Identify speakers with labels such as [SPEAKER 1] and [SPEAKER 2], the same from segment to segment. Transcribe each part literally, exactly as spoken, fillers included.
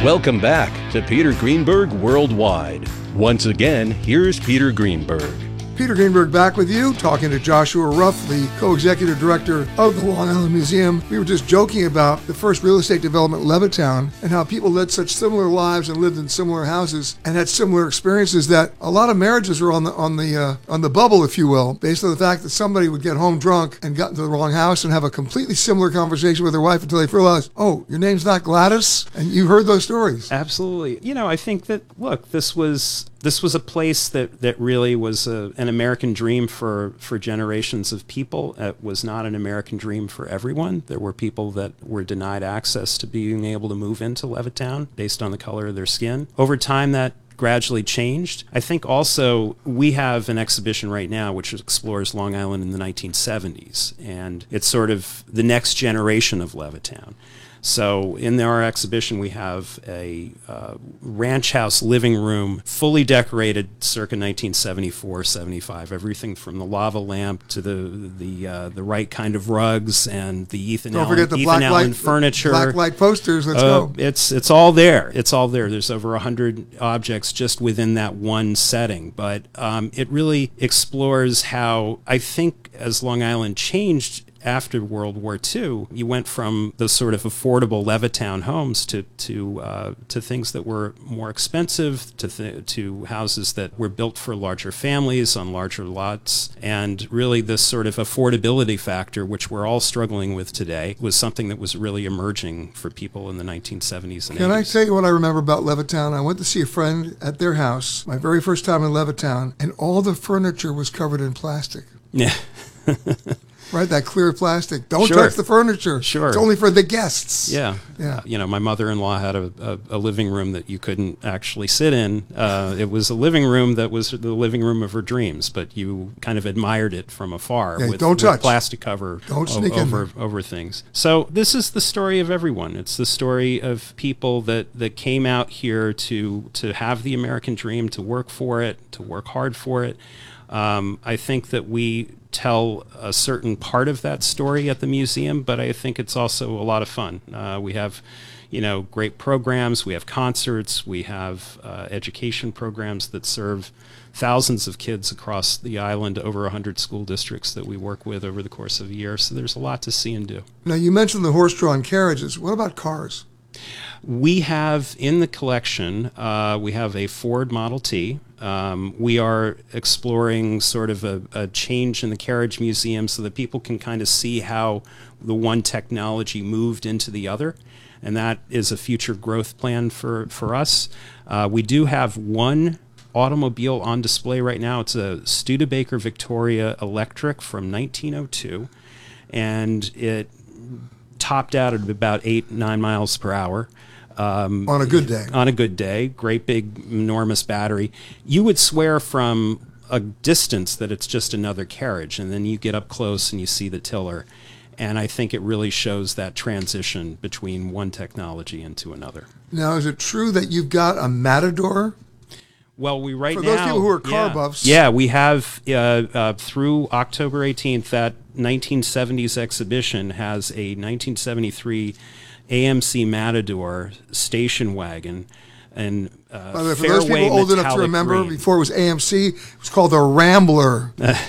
[SPEAKER 1] Welcome back to Peter Greenberg Worldwide. Once again, here's Peter Greenberg.
[SPEAKER 2] Peter Greenberg back with you, talking to Joshua Ruff, the co-executive director of the Long Island Museum. We were just joking about the first real estate development, Levittown, and how people led such similar lives and lived in similar houses and had similar experiences that a lot of marriages were on the on the uh, on the bubble, if you will, based on the fact that somebody would get home drunk and got into the wrong house and have a completely similar conversation with their wife until they realized, oh, your name's not Gladys, and you heard those stories.
[SPEAKER 3] Absolutely. You know, I think that look, this was. This was a place that, that really was a, an American dream for, for generations of people. It was not an American dream for everyone. There were people that were denied access to being able to move into Levittown based on the color of their skin. Over time, that gradually changed. I think also we have an exhibition right now which explores Long Island in the nineteen seventies, and it's sort of the next generation of Levittown. So in our exhibition, we have a uh, ranch house living room, fully decorated circa nineteen seventy-four, seventy-five. Everything from the lava lamp to the the uh, the right kind of rugs and the Ethan
[SPEAKER 2] Don't
[SPEAKER 3] Allen,
[SPEAKER 2] forget the
[SPEAKER 3] Ethan
[SPEAKER 2] black
[SPEAKER 3] Allen
[SPEAKER 2] light,
[SPEAKER 3] furniture.
[SPEAKER 2] Black light posters. Let's
[SPEAKER 3] uh,
[SPEAKER 2] go.
[SPEAKER 3] It's it's all there. It's all there. There's over a hundred objects just within that one setting. But um, it really explores how I think as Long Island changed after World War Two, you went from those sort of affordable Levittown homes to to uh, to things that were more expensive, to th- to houses that were built for larger families on larger lots, and really this sort of affordability factor, which we're all struggling with today, was something that was really emerging for people in the nineteen seventies and
[SPEAKER 2] Can
[SPEAKER 3] eighties.
[SPEAKER 2] I tell you what I remember about Levittown? I went to see a friend at their house, my very first time in Levittown, and all the furniture was covered in plastic.
[SPEAKER 3] Yeah.
[SPEAKER 2] Right, that clear plastic. Don't
[SPEAKER 3] Sure.
[SPEAKER 2] touch the furniture.
[SPEAKER 3] Sure.
[SPEAKER 2] It's only for the guests.
[SPEAKER 3] Yeah.
[SPEAKER 2] Yeah.
[SPEAKER 3] Uh, you know, my mother-in-law had a, a, a living room that you couldn't actually sit in. Uh, it was a living room that was the living room of her dreams, but you kind of admired it from afar
[SPEAKER 2] Yeah,
[SPEAKER 3] with,
[SPEAKER 2] don't
[SPEAKER 3] with
[SPEAKER 2] touch.
[SPEAKER 3] plastic cover
[SPEAKER 2] Don't
[SPEAKER 3] o-
[SPEAKER 2] sneak in
[SPEAKER 3] over,
[SPEAKER 2] there.
[SPEAKER 3] over things. So this is the story of everyone. It's the story of people that, that came out here to, to have the American dream, to work for it, to work hard for it. Um, I think that we tell a certain part of that story at the museum, but I think it's also a lot of fun. Uh, we have, you know, great programs. We have concerts. We have uh, education programs that serve thousands of kids across the island, over one hundred school districts that we work with over the course of a year. So there's a lot to see and do.
[SPEAKER 2] Now, you mentioned the horse-drawn carriages. What about cars?
[SPEAKER 3] We have in the collection, uh, we have a Ford Model T. Um, we are exploring sort of a, a change in the carriage museum so that people can kind of see how the one technology moved into the other. And that is a future growth plan for, for us. Uh, we do have one automobile on display right now. It's a Studebaker Victoria Electric from nineteen oh two. And it topped out at about eight, nine miles per hour. Um,
[SPEAKER 2] On a good day.
[SPEAKER 3] On a good day. Great big, enormous battery. You would swear from a distance that it's just another carriage, and then you get up close and you see the tiller. And I think it really shows that transition between one technology into another.
[SPEAKER 2] Now, is it true that you've got a Matador?
[SPEAKER 3] Well, we right
[SPEAKER 2] For
[SPEAKER 3] now...
[SPEAKER 2] those people who are car
[SPEAKER 3] yeah,
[SPEAKER 2] buffs.
[SPEAKER 3] Yeah, we have, uh, uh, through October eighteenth, that nineteen seventies exhibition has a nineteen seventy-three A M C Matador station wagon. And uh,
[SPEAKER 2] By the way, for those people old enough to remember,
[SPEAKER 3] green.
[SPEAKER 2] before it was A M C, it was called the Rambler.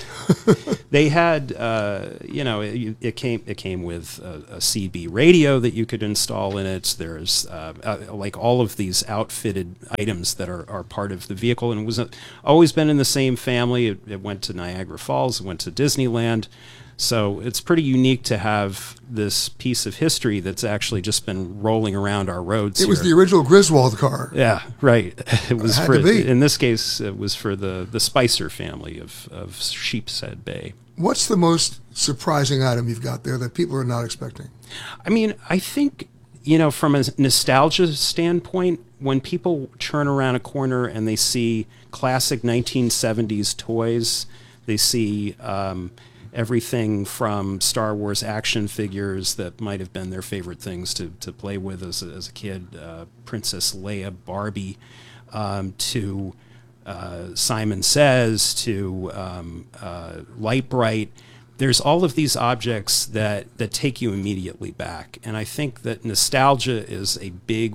[SPEAKER 3] They had, uh, you know, it, it came it came with a, a C B radio that you could install in it. There's uh, uh, like all of these outfitted items that are, are part of the vehicle, and it was uh, always been in the same family. It, it went to Niagara Falls, it went to Disneyland. So it's pretty unique to have this piece of history that's actually just been rolling around our roads.
[SPEAKER 2] It was
[SPEAKER 3] here.
[SPEAKER 2] the original Griswold car.
[SPEAKER 3] Yeah, right. It was
[SPEAKER 2] It had
[SPEAKER 3] for
[SPEAKER 2] to be.
[SPEAKER 3] in this case it was for the, the Spicer family of, of Sheepshead Bay.
[SPEAKER 2] What's the most surprising item you've got there that people are not expecting?
[SPEAKER 3] I mean, I think, you know, from a nostalgia standpoint, when people turn around a corner and they see classic nineteen seventies toys, they see um, everything from Star Wars action figures that might have been their favorite things to, to play with as a, as a kid, uh, Princess Leia, Barbie, um, to uh, Simon Says, to um, uh, Light Bright. There's all of these objects that, that take you immediately back. And I think that nostalgia is a big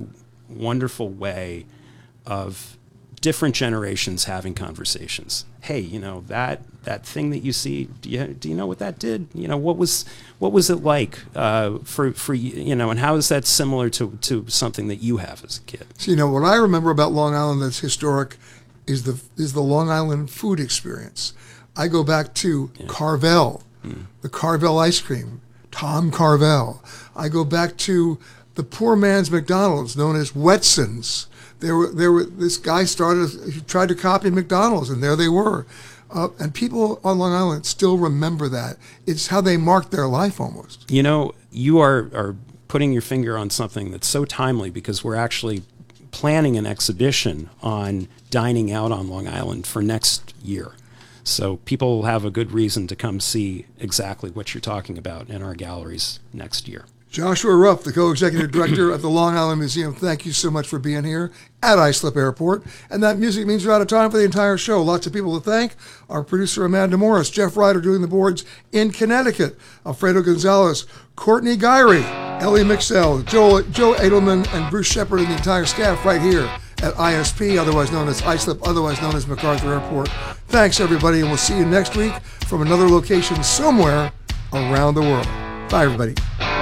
[SPEAKER 3] wonderful way of different generations having conversations. Hey, you know, that that thing that you see, do you do you know what that did? You know, what was what was it like uh, for for you know, and how is that similar to to something that you have as a kid?
[SPEAKER 2] So, you know, what I remember about Long Island that's historic is the is the Long Island food experience. I go back to yeah. Carvel, mm. the Carvel ice cream, Tom Carvel. I go back to the poor man's McDonald's, known as Wetson's. There were, there were. This guy started, he tried to copy McDonald's, and there they were. Uh, and people on Long Island still remember that. It's how they marked their life almost.
[SPEAKER 3] You know, you are, are putting your finger on something that's so timely, because we're actually planning an exhibition on dining out on Long Island for next year. So people will have a good reason to come see exactly what you're talking about in our galleries next year.
[SPEAKER 2] Joshua Ruff, the co-executive director of the Long Island Museum, thank you so much for being here at Islip Airport. And that music means we're out of time for the entire show. Lots of people to thank. Our producer, Amanda Morris, Jeff Ryder doing the boards in Connecticut, Alfredo Gonzalez, Courtney Gyrie, Ellie Mixell, Joe, Joe Edelman, and Bruce Shepard, and the entire staff right here at I S P, otherwise known as Islip, otherwise known as MacArthur Airport. Thanks, everybody, and we'll see you next week from another location somewhere around the world. Bye, everybody.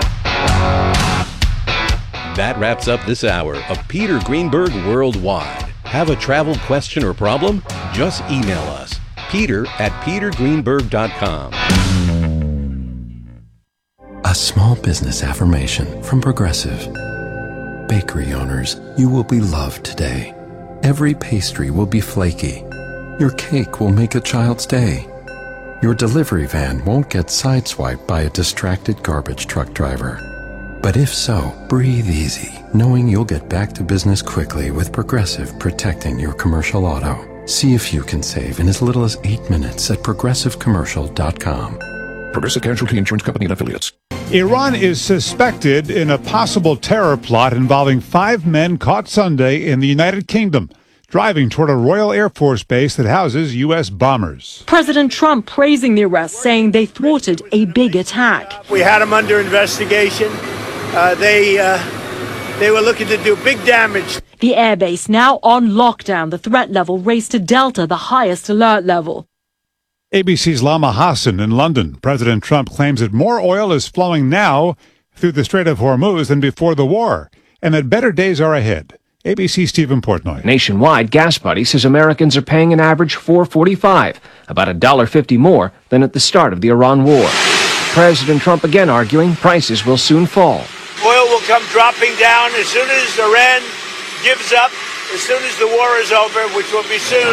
[SPEAKER 1] That wraps up this hour of Peter Greenberg Worldwide. Have a travel question or problem? Just email us, peter at peter greenberg dot com.
[SPEAKER 4] A small business affirmation from Progressive. Bakery owners, you will be loved today. Every pastry will be flaky. Your cake will make a child's day. Your delivery van won't get sideswiped by a distracted garbage truck driver. But if so, breathe easy, knowing you'll get back to business quickly with Progressive protecting your commercial auto. See if you can save in as little as eight minutes at progressive commercial dot com.
[SPEAKER 5] Progressive Casualty Insurance Company and Affiliates.
[SPEAKER 6] Iran is suspected in a possible terror plot involving five men caught Sunday in the United Kingdom, driving toward a Royal Air Force base that houses U S bombers.
[SPEAKER 7] President Trump praising the arrest, saying they thwarted a big attack.
[SPEAKER 8] We had them under investigation. Uh, they uh, they were looking to do big damage.
[SPEAKER 7] The airbase now on lockdown. The threat level raised to Delta, the highest alert level.
[SPEAKER 6] A B C's Lama Hassan in London. President Trump claims that more oil is flowing now through the Strait of Hormuz than before the war, and that better days are ahead. A B C's Stephen Portnoy.
[SPEAKER 9] Nationwide, Gas Buddy says Americans are paying an average four forty-five, about one dollar fifty more than at the start of the Iran war. President Trump again arguing prices will soon fall.
[SPEAKER 8] Oil will come dropping down as soon as Iran gives up, as soon as the war is over, which will be soon.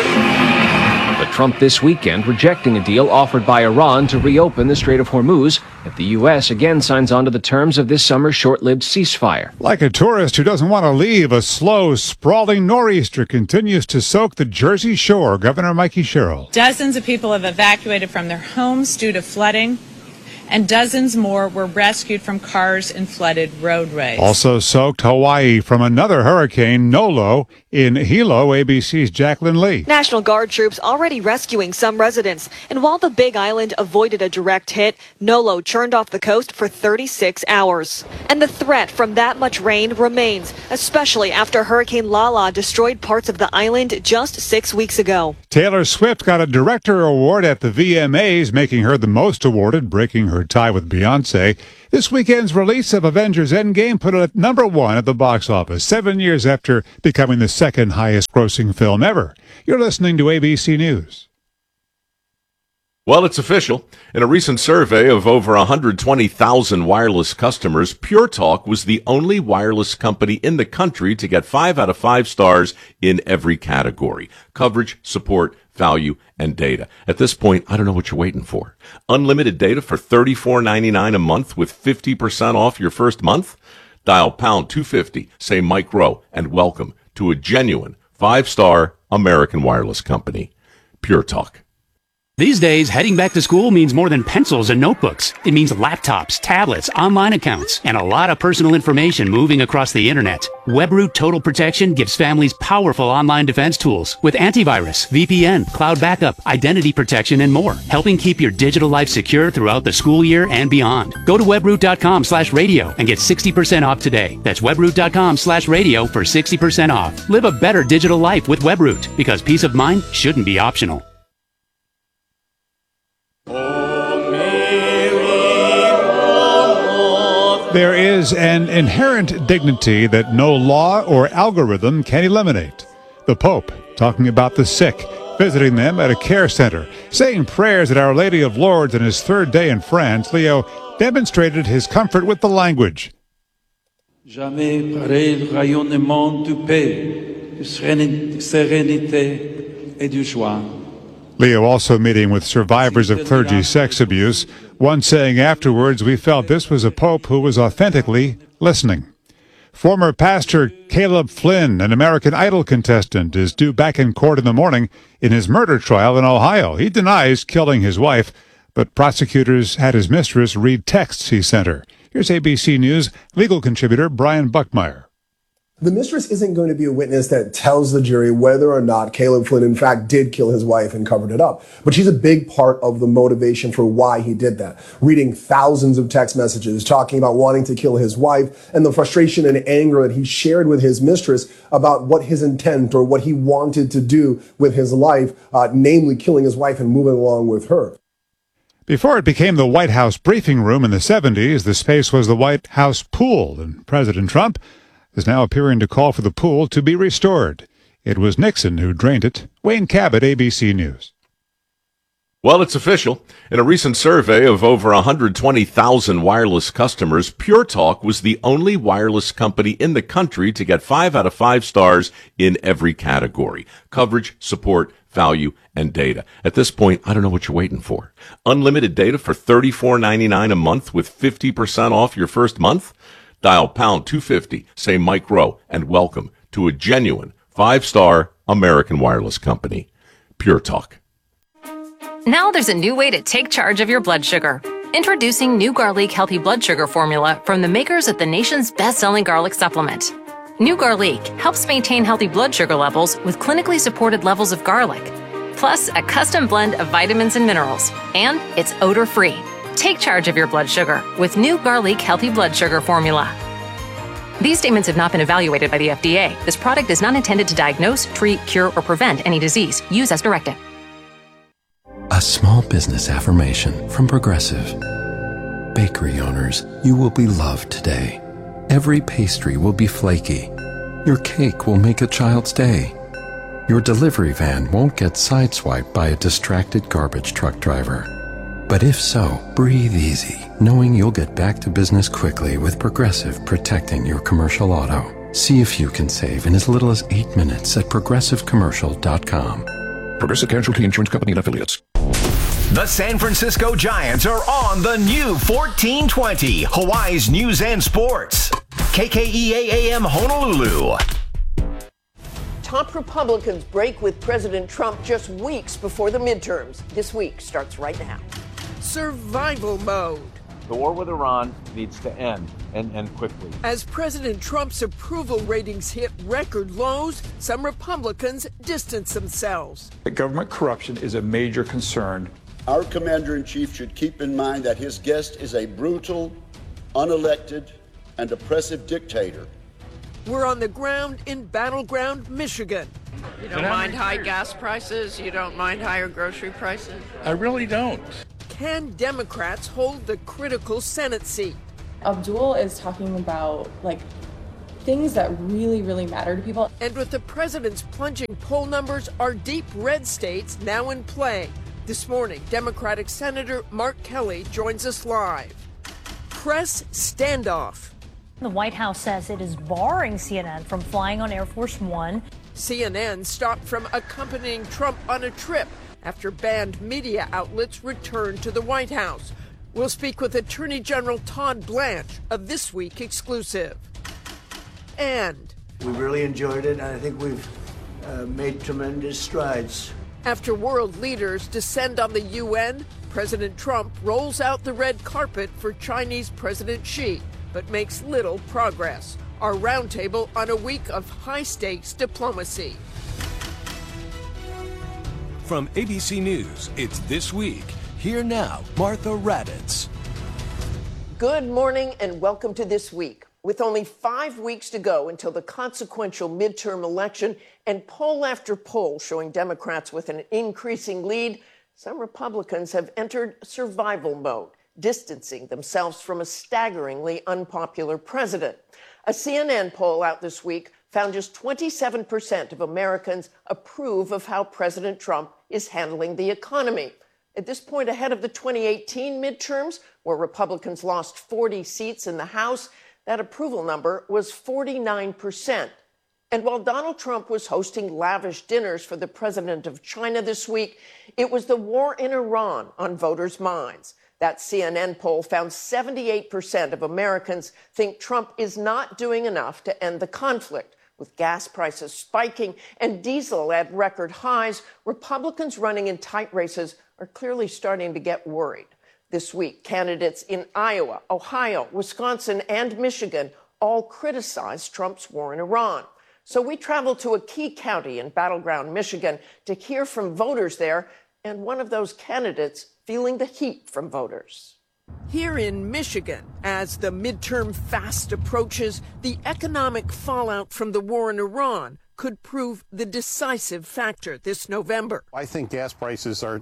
[SPEAKER 9] But Trump this weekend rejecting a deal offered by Iran to reopen the Strait of Hormuz if the U S again signs on to the terms of this summer's short-lived ceasefire.
[SPEAKER 6] Like a tourist who doesn't want to leave, a slow, sprawling nor'easter continues to soak the Jersey Shore. Governor Mikey Sherrill.
[SPEAKER 10] Dozens of people have evacuated from their homes due to flooding, and dozens more were rescued from cars in flooded roadways.
[SPEAKER 6] Also soaked Hawaii from another hurricane, Nolo, in Hilo. A B C's Jacqueline Lee.
[SPEAKER 11] National Guard troops already rescuing some residents. And while the Big Island avoided a direct hit, Nolo churned off the coast for thirty-six hours. And the threat from that much rain remains, especially after Hurricane Lala destroyed parts of the island just six weeks ago.
[SPEAKER 6] Taylor Swift got a Director Award at the V M As, making her the most awarded, breaking her tie with Beyonce. This weekend's release of Avengers Endgame put it at number one at the box office, seven years after becoming the second highest grossing film ever. You're listening to A B C News.
[SPEAKER 12] Well, it's official. In a recent survey of over one hundred twenty thousand wireless customers, Pure Talk was the only wireless company in the country to get five out of five stars in every category: coverage, support, value, and data. At this point, I don't know what you're waiting for. Unlimited data for thirty-four ninety-nine a month with fifty percent off your first month? Dial pound two fifty, say Mike Rowe, and welcome to a genuine five-star American wireless company, Pure Talk.
[SPEAKER 13] These days, heading back to school means more than pencils and notebooks. It means laptops, tablets, online accounts, and a lot of personal information moving across the internet. Webroot Total Protection gives families powerful online defense tools with antivirus, V P N, cloud backup, identity protection, and more, helping keep your digital life secure throughout the school year and beyond. Go to webroot.com slash radio and get sixty percent off today. That's webroot.com slash radio for sixty percent off. Live a better digital life with Webroot, because peace of mind shouldn't be optional.
[SPEAKER 6] There is an inherent dignity that no law or algorithm can eliminate. The Pope, talking about the sick, visiting them at a care center, saying prayers at Our Lady of Lourdes on his third day in France, Leo demonstrated his comfort with the language.
[SPEAKER 14] Jamais pareil rayonnement du paix, de sérénité et de joie.
[SPEAKER 6] Leo also meeting with survivors of clergy sex abuse, one saying afterwards, "We felt this was a pope who was authentically listening." Former pastor Caleb Flynn, an American Idol contestant, is due back in court in the morning in his murder trial in Ohio. He denies killing his wife, but prosecutors had his mistress read texts he sent her. Here's A B C News legal contributor Brian Buckmeyer.
[SPEAKER 15] The mistress isn't going to be a witness that tells the jury whether or not Caleb Flynn, in fact, did kill his wife and covered it up. But she's a big part of the motivation for why he did that. Reading thousands of text messages, talking about wanting to kill his wife, and the frustration and anger that he shared with his mistress about what his intent or what he wanted to do with his life, uh, namely killing his wife and moving along with her.
[SPEAKER 6] Before it became the White House briefing room in the seventies, the space was the White House pool, and President Trump is now appearing to call for the pool to be restored. It was Nixon who drained it. Wayne Cabot, A B C News.
[SPEAKER 12] Well, it's official. In a recent survey of over one hundred twenty thousand wireless customers, Pure Talk was the only wireless company in the country to get five out of five stars in every category: coverage, support, value, and data. At this point, I don't know what you're waiting for. Unlimited data for thirty-four ninety-nine a month with fifty percent off your first month? Dial pound two fifty, say Mike Rowe, and welcome to a genuine five-star American wireless company, Pure Talk.
[SPEAKER 16] Now there's a new way to take charge of your blood sugar. Introducing New Garlic Healthy Blood Sugar Formula from the makers of the nation's best-selling garlic supplement. New Garlic helps maintain healthy blood sugar levels with clinically supported levels of garlic, plus a custom blend of vitamins and minerals, and it's odor-free. Take charge of your blood sugar with New Garlic Healthy Blood Sugar Formula. These statements have not been evaluated by the F D A. This product is not intended to diagnose, treat, cure, or prevent any disease. Use as directed.
[SPEAKER 4] A small business affirmation from Progressive. Bakery owners, you will be loved today. Every pastry will be flaky. Your cake will make a child's day. Your delivery van won't get sideswiped by a distracted garbage truck driver. But if so, breathe easy, knowing you'll get back to business quickly with Progressive protecting your commercial auto. See if you can save in as little as eight minutes at progressive commercial dot com.
[SPEAKER 5] Progressive Casualty Insurance Company and Affiliates.
[SPEAKER 17] The San Francisco Giants are on the new fourteen twenty, Hawaii's News and Sports. K K E A A M Honolulu.
[SPEAKER 18] Top Republicans break with President Trump just weeks before the midterms. This week starts right now.
[SPEAKER 19] Survival mode.
[SPEAKER 20] The war with Iran needs to end, and end quickly.
[SPEAKER 19] As President Trump's approval ratings hit record lows, some Republicans distance themselves.
[SPEAKER 21] Government corruption is a major concern.
[SPEAKER 22] Our commander-in-chief should keep in mind that his guest is a brutal, unelected, and oppressive dictator.
[SPEAKER 19] We're on the ground in battleground Michigan.
[SPEAKER 23] You don't mind high gas prices? You don't mind higher grocery prices?
[SPEAKER 21] I really don't.
[SPEAKER 19] Can Democrats hold the critical Senate seat?
[SPEAKER 24] Abdul is talking about, like, things that really, really matter to people.
[SPEAKER 19] And with the president's plunging poll numbers, are deep red states now in play? This morning, Democratic Senator Mark Kelly joins us live. Press standoff.
[SPEAKER 25] The White House says it is barring C N N from flying on Air Force One.
[SPEAKER 19] C N N stopped from accompanying Trump on a trip after banned media outlets returned to the White House. We'll speak with Attorney General Todd Blanche, a This Week exclusive. And
[SPEAKER 26] we really enjoyed it, and I think we've uh, made tremendous strides.
[SPEAKER 19] After world leaders descend on the U N, President Trump rolls out the red carpet for Chinese President Xi, but makes little progress. Our roundtable on a week of high-stakes diplomacy.
[SPEAKER 1] From A B C News, it's This Week. Here now, Martha Raddatz.
[SPEAKER 18] Good morning and welcome to This Week. With only five weeks to go until the consequential midterm election and poll after poll showing Democrats with an increasing lead, some Republicans have entered survival mode, distancing themselves from a staggeringly unpopular president. A C N N poll out this week found just twenty-seven percent of Americans approve of how President Trump is handling the economy. At this point, ahead of the twenty eighteen midterms, where Republicans lost forty seats in the House, that approval number was forty-nine percent. And while Donald Trump was hosting lavish dinners for the president of China this week, it was the war in Iran on voters' minds. That C N N poll found seventy-eight percent of Americans think Trump is not doing enough to end the conflict. With gas prices spiking and diesel at record highs, Republicans running in tight races are clearly starting to get worried. This week, candidates in Iowa, Ohio, Wisconsin, and Michigan all criticized Trump's war in Iran. So we traveled to a key county in battleground Michigan to hear from voters there, and one of those candidates feeling the heat from voters.
[SPEAKER 19] Here in Michigan, as the midterm fast approaches, the economic fallout from the war in Iran could prove the decisive factor this November.
[SPEAKER 2] I think gas prices are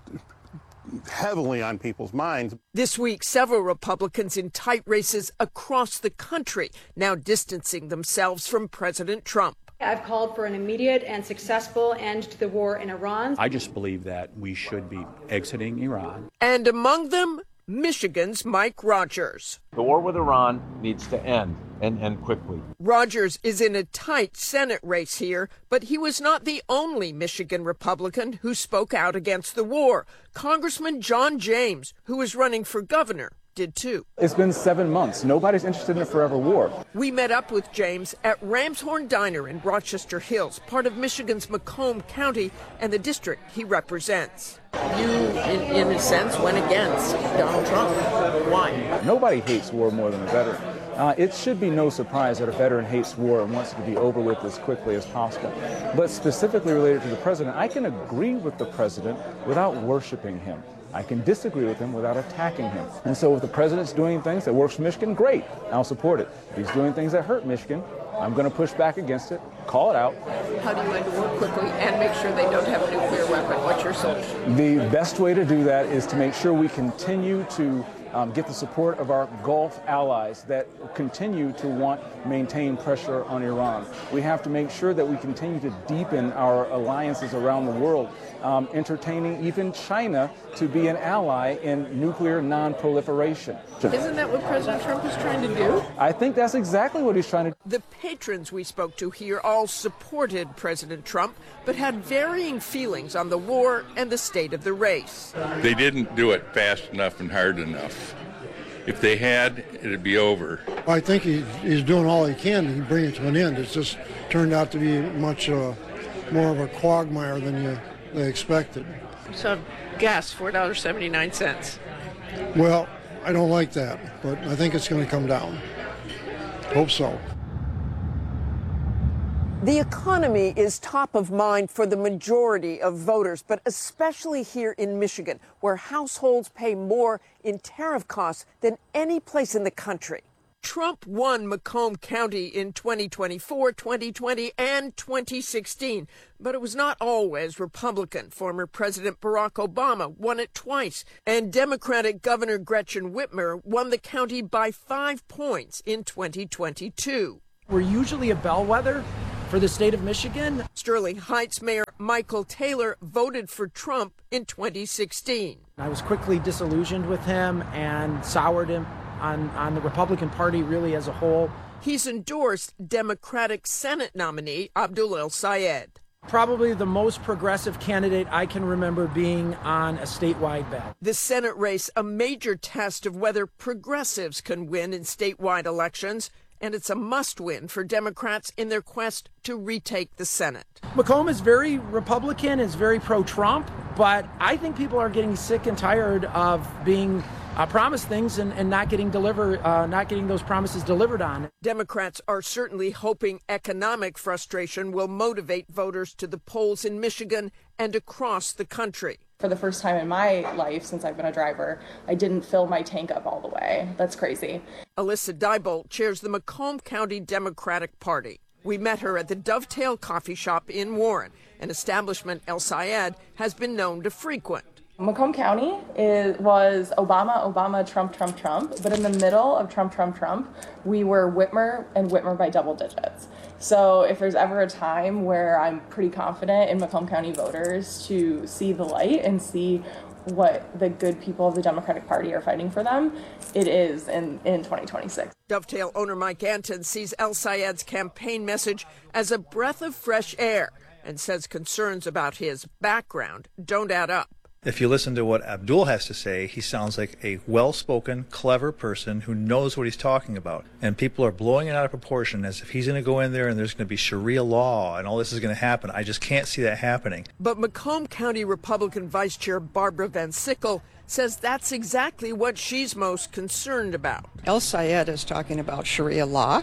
[SPEAKER 2] heavily on people's minds.
[SPEAKER 19] This week, several Republicans in tight races across the country now distancing themselves from President Trump.
[SPEAKER 3] I've called for an immediate and successful end to the war in Iran.
[SPEAKER 21] I just believe that we should be exiting Iran.
[SPEAKER 19] And among them, Michigan's Mike Rogers.
[SPEAKER 20] The war with Iran needs to end, and end quickly.
[SPEAKER 19] Rogers is in a tight Senate race here, but he was not the only Michigan Republican who spoke out against the war. Congressman John James, who is running for governor, did too.
[SPEAKER 7] It's been seven months. Nobody's interested in a forever war.
[SPEAKER 19] We met up with James at Ramshorn Diner in Rochester Hills, part of Michigan's Macomb County and the district he represents. You, in, in a sense, went against Donald Trump. Why?
[SPEAKER 7] Nobody hates war more than a veteran. Uh, it should be no surprise that a veteran hates war and wants it to be over with as quickly as possible. But specifically related to the president, I can agree with the president without worshiping him. I can disagree with him without attacking him. And so if the president's doing things that works for Michigan, great, I'll support it. If he's doing things that hurt Michigan, I'm going to push back against it, call it out.
[SPEAKER 19] How do you end the war quickly and make sure they don't have a nuclear weapon? What's your solution?
[SPEAKER 7] The best way to do that is to make sure we continue to Um, get the support of our Gulf allies that continue to want maintain pressure on Iran. We have to make sure that we continue to deepen our alliances around the world, um, entertaining even China to be an ally in nuclear non-proliferation.
[SPEAKER 19] Isn't that what President Trump is trying to do?
[SPEAKER 7] I think that's exactly what he's trying to do.
[SPEAKER 19] The patrons we spoke to here all supported President Trump, but had varying feelings on the war and the state of the race.
[SPEAKER 8] They didn't do it fast enough and hard enough. If they had, it'd be over.
[SPEAKER 26] I think he, he's doing all he can to bring it to an end. It's just turned out to be much uh, more of a quagmire than you they expected.
[SPEAKER 19] So gas, four dollars and seventy-nine cents.
[SPEAKER 26] Well, I don't like that, but I think it's going to come down. Hope so.
[SPEAKER 18] The economy is top of mind for the majority of voters, but especially here in Michigan, where households pay more in tariff costs than any place in the country. Trump won Macomb County in twenty twenty-four, twenty twenty, and twenty sixteen, but it was not always Republican. Former President Barack Obama won it twice, and Democratic Governor Gretchen Whitmer won the county by five points in twenty twenty-two.
[SPEAKER 27] We're usually a bellwether for the state of Michigan.
[SPEAKER 19] Sterling Heights Mayor Michael Taylor voted for Trump in twenty sixteen.
[SPEAKER 27] I was quickly disillusioned with him and soured him on, on the Republican Party really as a whole.
[SPEAKER 19] He's endorsed Democratic Senate nominee Abdul El-Sayed.
[SPEAKER 27] Probably the most progressive candidate I can remember being on a statewide ballot.
[SPEAKER 19] The Senate race, a major test of whether progressives can win in statewide elections. and it's a must-win for Democrats in their quest to retake the Senate.
[SPEAKER 27] McComb is very Republican, is very pro-Trump, but I think people are getting sick and tired of being uh, promised things and, and not getting deliver, uh, not getting those promises delivered on.
[SPEAKER 19] Democrats are certainly hoping economic frustration will motivate voters to the polls in Michigan and across the country.
[SPEAKER 24] For the first time in my life since I've been a driver, I didn't fill my tank up all the way. That's crazy.
[SPEAKER 19] Alyssa Diebold chairs the Macomb County Democratic Party. We met her at the Dovetail Coffee Shop in Warren, an establishment El Sayed has been known to frequent.
[SPEAKER 24] Macomb County is, was Obama, Obama, Trump, Trump, Trump, but in the middle of Trump, Trump, Trump, we were Whitmer and Whitmer by double digits. So if there's ever a time where I'm pretty confident in Macomb County voters to see the light and see what the good people of the Democratic Party are fighting for them, it is in, in twenty twenty-six.
[SPEAKER 19] Dovetail owner Mike Anton sees El Sayed's campaign message as a breath of fresh air and says concerns about his background don't add up.
[SPEAKER 6] If you listen to what Abdul has to say, he sounds like a well-spoken, clever person who knows what he's talking about. And people are blowing it out of proportion as if he's going to go in there and there's going to be Sharia law and all this is going to happen. I just can't see that happening.
[SPEAKER 19] But Macomb County Republican Vice Chair Barbara Van Sickle says that's exactly what she's most concerned about.
[SPEAKER 9] El Sayed is talking about Sharia law,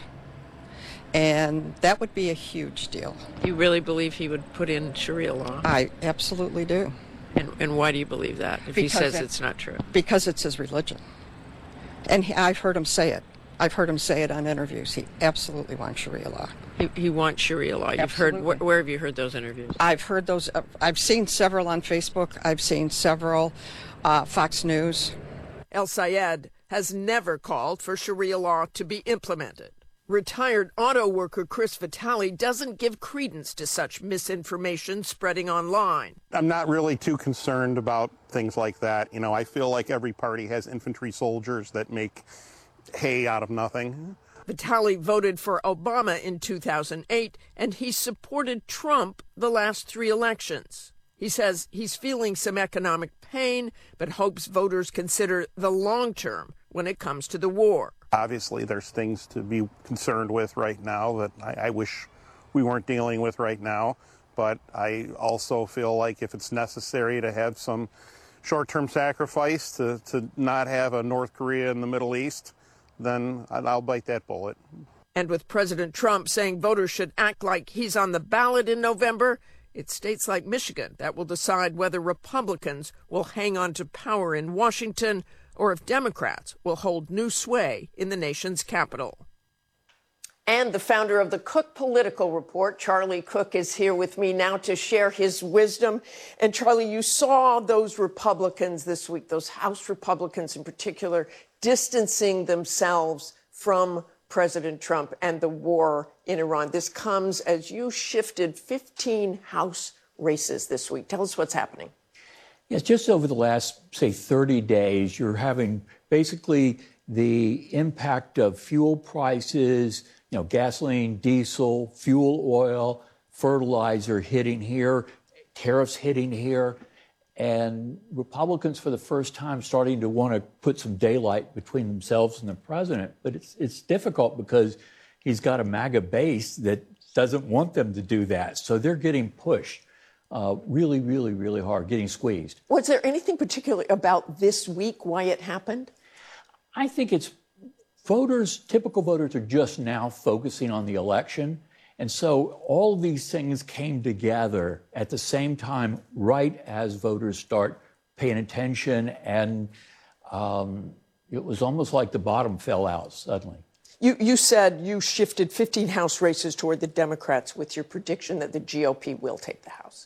[SPEAKER 9] and that would be a huge deal.
[SPEAKER 23] You really believe he would put in Sharia law?
[SPEAKER 9] I absolutely do.
[SPEAKER 23] And, and why do you believe that, if
[SPEAKER 9] because
[SPEAKER 23] he says
[SPEAKER 9] it,
[SPEAKER 23] it's not true?
[SPEAKER 9] Because it's his religion. And he, I've heard him say it. I've heard him say it on interviews. He absolutely wants Sharia law.
[SPEAKER 23] He, he wants Sharia law. You've
[SPEAKER 9] Absolutely.
[SPEAKER 23] heard, wh- where have you heard those interviews?
[SPEAKER 9] I've heard those. Uh, I've seen several on Facebook. I've seen several uh, Fox News.
[SPEAKER 19] El Sayed has never called for Sharia law to be implemented. Retired auto worker Chris Vitale doesn't give credence to such misinformation spreading online.
[SPEAKER 2] I'm not really too concerned about things like that. You know, I feel like every party has infantry soldiers that make hay out of nothing.
[SPEAKER 19] Vitale voted for Obama in two thousand eight, and he supported Trump the last three elections. He says he's feeling some economic pain, but hopes voters consider the long term when it comes to the war.
[SPEAKER 2] Obviously, there's things to be concerned with right now that I, I wish we weren't dealing with right now. But I also feel like if it's necessary to have some short-term sacrifice to, to not have a North Korea in the Middle East, then I'll bite that bullet.
[SPEAKER 19] And with President Trump saying voters should act like he's on the ballot in November, it's states like Michigan that will decide whether Republicans will hang on to power in Washington or if Democrats will hold new sway in the nation's capital.
[SPEAKER 18] And the founder of the Cook Political Report, Charlie Cook, is here with me now to share his wisdom. And Charlie, you saw those Republicans this week, those House Republicans in particular, distancing themselves from President Trump and the war in Iran. This comes as you shifted fifteen House races this week. Tell us what's happening.
[SPEAKER 10] Yes, just over the last, say, thirty days, you're having basically the impact of fuel prices, you know, gasoline, diesel, fuel oil, fertilizer hitting here, tariffs hitting here, and Republicans for the first time starting to want to put some daylight between themselves and the president. But it's it's difficult because he's got a MAGA base that doesn't want them to do that. So they're getting pushed. Uh, really, really, really hard, getting squeezed.
[SPEAKER 18] Was there anything particular about this week, why it happened?
[SPEAKER 10] I think it's voters, typical voters are just now focusing on the election. And so all of these things came together at the same time, right as voters start paying attention. And um, it was almost like the bottom fell out suddenly.
[SPEAKER 18] You, you said you shifted fifteen House races toward the Democrats with your prediction that the G O P will take the House.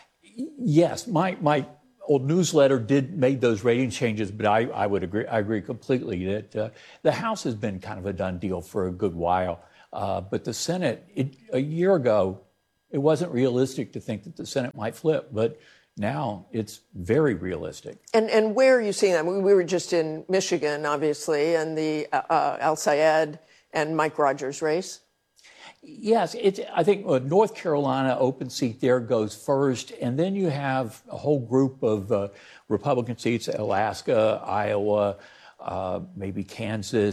[SPEAKER 10] Yes, my my old newsletter did made those rating changes, but I, I would agree. I agree completely that uh, the House has been kind of a done deal for a good while. Uh, but the Senate, it, a year ago, it wasn't realistic to think that the Senate might flip, but now it's very realistic.
[SPEAKER 18] And and where are you seeing that? We, we were just in Michigan, obviously, and the uh, uh, El Sayed and Mike Rogers race.
[SPEAKER 10] Yes, it's, I think uh, North Carolina open seat there goes first, and then you have a whole group of uh, Republican seats, Alaska, Iowa, uh, maybe Kansas.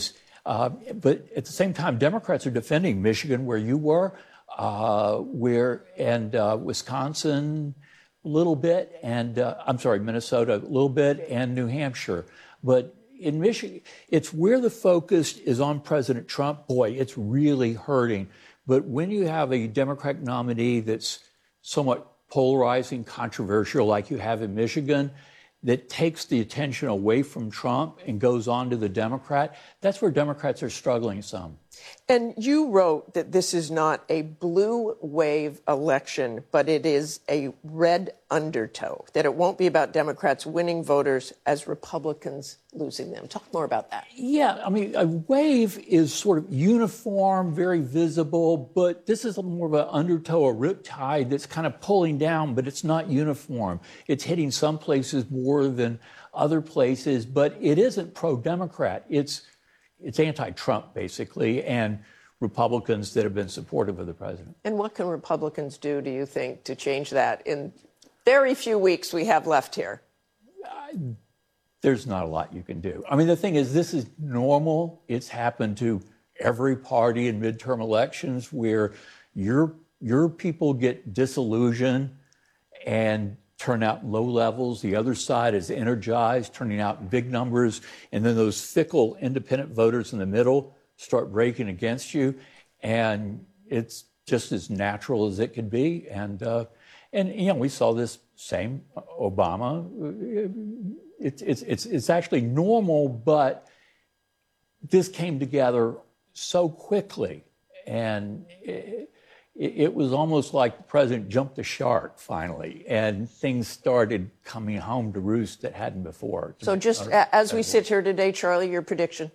[SPEAKER 10] Uh, but at the same time, Democrats are defending Michigan, where you were, uh, where and uh, Wisconsin a little bit, and uh, I'm sorry, Minnesota a little bit, and New Hampshire. But in Michigan, it's where the focus is on President Trump. Boy, it's really hurting. But when you have a Democratic nominee that's somewhat polarizing, controversial, like you have in Michigan, that takes the attention away from Trump and goes on to the Democrat, that's where Democrats are struggling some.
[SPEAKER 18] And you wrote that this is not a blue wave election, but it is a red undertow, that it won't be about Democrats winning voters as Republicans losing them. Talk more about that.
[SPEAKER 10] Yeah, I mean, a wave is sort of uniform, very visible, but this is more of an undertow, a riptide that's kind of pulling down, but it's not uniform. It's hitting some places more than other places, but it isn't pro-Democrat. It's It's anti-Trump, basically, and Republicans that have been supportive of the president.
[SPEAKER 18] And what can Republicans do, do you think, to change that in very few weeks we have left here?
[SPEAKER 10] Uh, there's not a lot you can do. I mean, the thing is, this is normal. It's happened to every party in midterm elections where your, your people get disillusioned and turn out low levels. The other side is energized, turning out in big numbers. And then those fickle independent voters in the middle start breaking against you. And it's just as natural as it could be. And, uh, and you know, we saw this same Obama. It's, it's, it's, it's actually normal, but this came together so quickly. And it, It was almost like the president jumped the shark finally, and things started coming home to roost that hadn't before.
[SPEAKER 18] So just as we sit here today, Charlie, your prediction?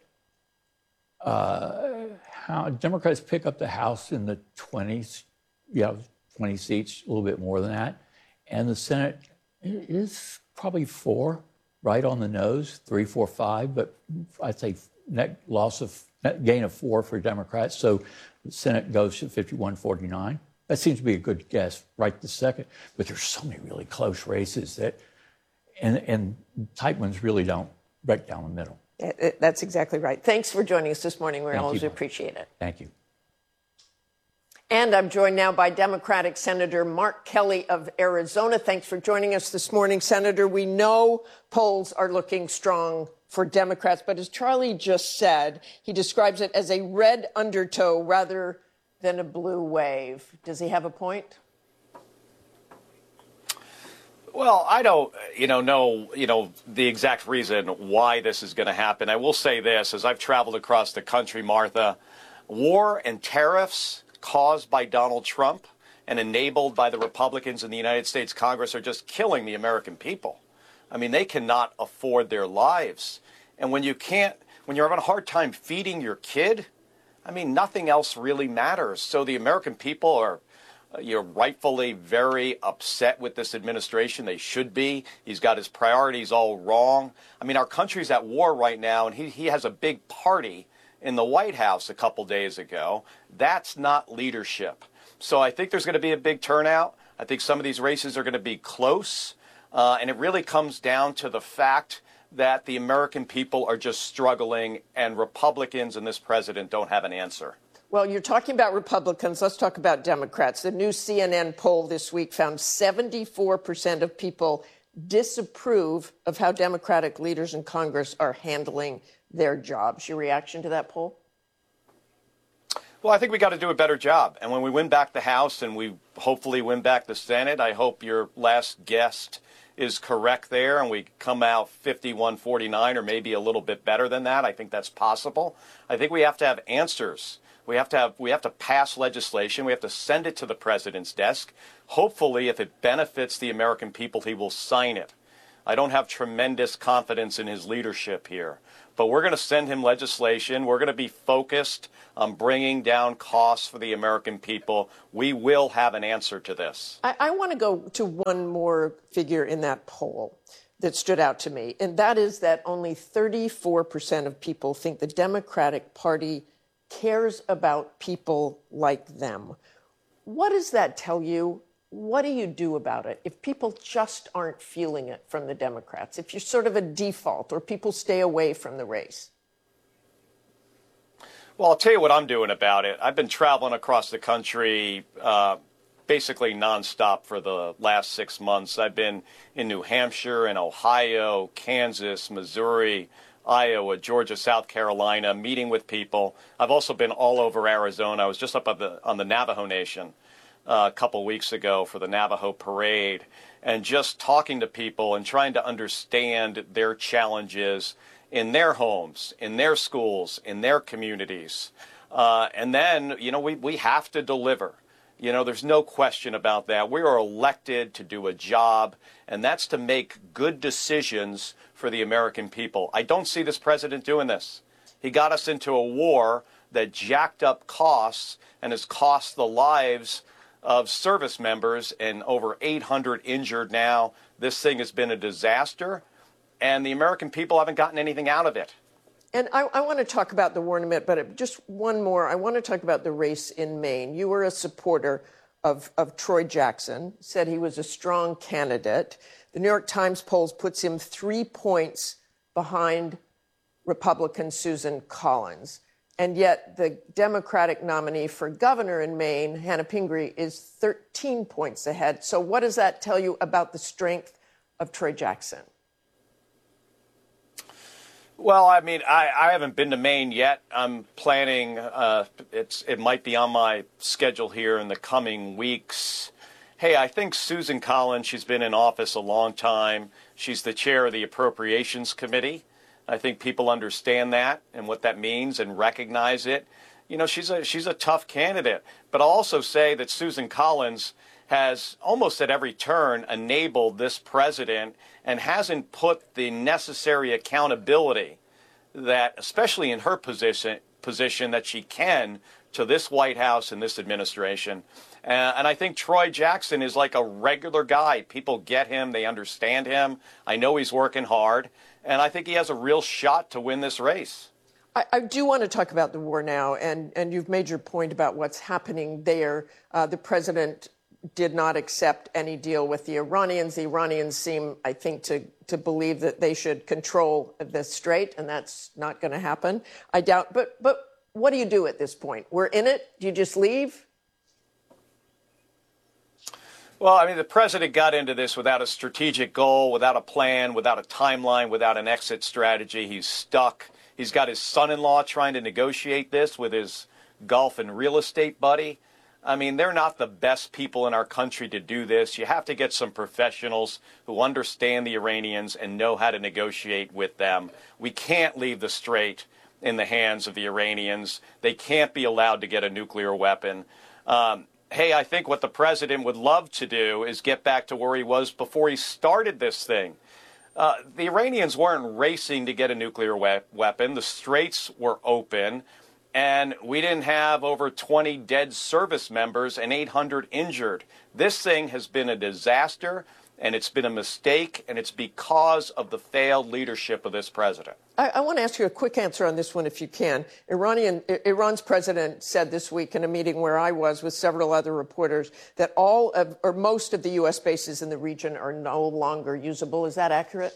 [SPEAKER 10] Uh, how Democrats pick up the House in the twenties, you know, twenty seats, a little bit more than that. And the Senate is probably four, right on the nose, three, four, five, but I'd say net loss of, net gain of four for Democrats. So the Senate goes to fifty-one forty-nine. That seems to be a good guess right this second. But there's so many really close races that, and, and tight ones really don't break down the middle.
[SPEAKER 18] That's exactly right. Thanks for joining us this morning. We
[SPEAKER 10] Thank
[SPEAKER 18] always
[SPEAKER 10] you.
[SPEAKER 18] appreciate it.
[SPEAKER 10] Thank you.
[SPEAKER 18] And I'm joined now by Democratic Senator Mark Kelly of Arizona. Thanks for joining us this morning, Senator. We know polls are looking strong for Democrats, but as Charlie just said, he describes it as a red undertow rather than a blue wave. Does he have a point?
[SPEAKER 4] Well, I don't, you know, know, you know, the exact reason why this is going to happen. I will say this, as I've traveled across the country, Martha, war and tariffs caused by Donald Trump and enabled by the Republicans in the United States Congress are just killing the American people. I mean, they cannot afford their lives. And when you can't, when you're having a hard time feeding your kid, I mean, nothing else really matters. So the American people are, uh, you're rightfully very upset with this administration. They should be. He's got his priorities all wrong. I mean, our country's at war right now, and he, he has a big party in the White House a couple days ago. That's not leadership. So I think there's going to be a big turnout. I think some of these races are going to be close. Uh, and it really comes down to the fact that the American people are just struggling, and Republicans and this president don't have an answer.
[SPEAKER 18] Well, you're talking about Republicans. Let's talk about Democrats. The new C N N poll this week found seventy-four percent of people disapprove of how Democratic leaders in Congress are handling their jobs. Your reaction to that poll?
[SPEAKER 4] Well, I think we got to do a better job. And when we win back the House and we hopefully win back the Senate, I hope your last guest is correct there and we come out fifty-one forty-nine or maybe a little bit better than that. I think that's possible. I think we have to have answers. We have to have we have to pass legislation. We have to send it to the president's desk. Hopefully, if it benefits the American people, he will sign it. I don't have tremendous confidence in his leadership here. But we're going to send him legislation. We're going to be focused on bringing down costs for the American people. We will have an answer to this.
[SPEAKER 18] I, I want to go to one more figure in that poll that stood out to me, and that is that only thirty-four percent of people think the Democratic Party cares about people like them. What does that tell you? What do you do about it if people just aren't feeling it from the Democrats, if you're sort of a default or people stay away from the race?
[SPEAKER 4] Well, I'll tell you what I'm doing about it. I've been traveling across the country uh, basically nonstop for the last six months. I've been in New Hampshire and Ohio, Kansas, Missouri, Iowa, Georgia, South Carolina, meeting with people. I've also been all over Arizona. I was just up on the, on the Navajo Nation uh, a couple weeks ago for the Navajo Parade, and just talking to people and trying to understand their challenges in their homes, in their schools, in their communities. Uh, and then, you know, we, we have to deliver. You know, there's no question about that. We are elected to do a job, and that's to make good decisions for the American people. I don't see this president doing this. He got us into a war that jacked up costs and has cost the lives of service members, and over eight hundred injured now. This thing has been a disaster, and the American people haven't gotten anything out of it.
[SPEAKER 18] And I, I want to talk about the war in a minute, but just one more. I want to talk about the race in Maine. You were a supporter of, of Troy Jackson, said he was a strong candidate. The New York Times polls puts him three points behind Republican Susan Collins. And yet the Democratic nominee for governor in Maine, Hannah Pingree, is thirteen points ahead. So what does that tell you about the strength of Troy Jackson?
[SPEAKER 4] Well, I mean, I, I haven't been to Maine yet. I'm planning, uh, it's, it might be on my schedule here in the coming weeks. Hey, I think Susan Collins, she's been in office a long time. She's the chair of the Appropriations Committee. I think people understand that and what that means and recognize it. You know, she's a she's a tough candidate. But I'll also say that Susan Collins has almost at every turn enabled this president and hasn't put the necessary accountability that, especially in her position, position that she can to this White House and this administration. Uh, and I think Troy Jackson is like a regular guy. People get him. They understand him. I know he's working hard. And I think he has a real shot to win this race.
[SPEAKER 18] I, I do want to talk about the war now, and, and you've made your point about what's happening there. Uh, the president did not accept any deal with the Iranians. The Iranians seem, I think, to, to believe that they should control the strait, and that's not going to happen. I doubt. But, but what do you do at this point? We're in it. Do you just leave?
[SPEAKER 4] Well, I mean, the president got into this without a strategic goal, without a plan, without a timeline, without an exit strategy. He's stuck. He's got his son-in-law trying to negotiate this with his golf and real estate buddy. I mean, they're not the best people in our country to do this. You have to get some professionals who understand the Iranians and know how to negotiate with them. We can't leave the strait in the hands of the Iranians. They can't be allowed to get a nuclear weapon. Um, Hey, I think what the president would love to do is get back to where he was before he started this thing. Uh, the Iranians weren't racing to get a nuclear we- weapon. The straits were open, and we didn't have over twenty dead service members and eight hundred injured. This thing has been a disaster, and it's been a mistake, and it's because of the failed leadership of this president.
[SPEAKER 18] I, I want to ask you a quick answer on this one, if you can. Iranian, Iran's president said this week in a meeting where I was with several other reporters that all of, or most of the U S bases in the region are no longer usable. Is that accurate?